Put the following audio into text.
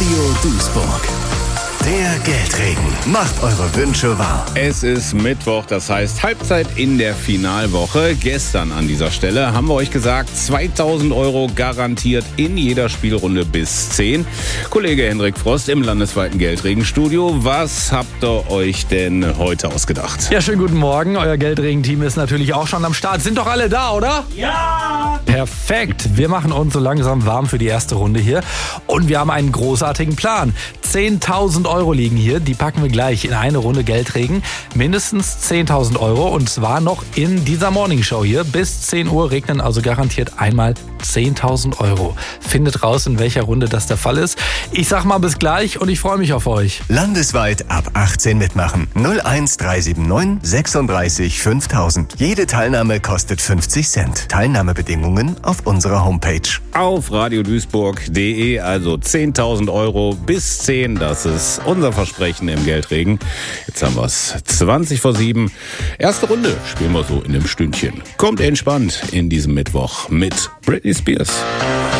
Radio Duisburg. Der Geldregen macht eure Wünsche wahr. Es ist Mittwoch, das heißt Halbzeit in der Finalwoche. Gestern an dieser Stelle haben wir euch gesagt, 2.000 Euro garantiert in jeder Spielrunde bis 10. Kollege Hendrik Frost im landesweiten Geldregenstudio. Was habt ihr euch denn heute ausgedacht? Ja, schönen guten Morgen. Euer Geldregen-Team ist natürlich auch schon am Start. Sind doch alle da, oder? Ja! Perfekt. Wir machen uns so langsam warm für die erste Runde hier. Und wir haben einen großartigen Plan. 10.000 Euro liegen hier. Die packen wir gleich in eine Runde Geldregen. Mindestens 10.000 Euro. Und zwar noch in dieser Morningshow hier. Bis 10 Uhr regnen also garantiert einmal 10.000 Euro. Findet raus, in welcher Runde das der Fall ist. Ich sag mal bis gleich und ich freue mich auf euch. Landesweit ab 18 mitmachen. 01379 36 5000. Jede Teilnahme kostet 50 Cent. Teilnahmebedingungen auf unserer Homepage. Auf radioduisburg.de, also 10.000 Euro bis 10. Das ist unser Versprechen im Geldregen. Jetzt haben wir es 20:07. Erste Runde spielen wir so in einem Stündchen. Kommt entspannt in diesem Mittwoch mit Britney Spears.